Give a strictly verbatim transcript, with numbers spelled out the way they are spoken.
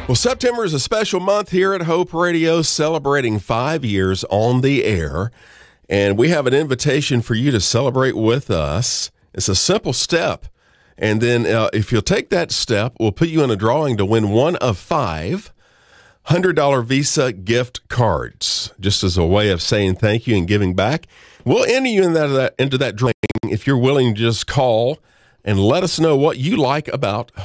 Well, September is a special month here at Hope Radio, celebrating five years on the air. And we have an invitation for you to celebrate with us. It's a simple step. And then uh, if you'll take that step, we'll put you in a drawing to win one of five one hundred dollars Visa gift cards, just as a way of saying thank you and giving back. We'll enter you in that, that into that drawing if you're willing to just call and let us know what you like about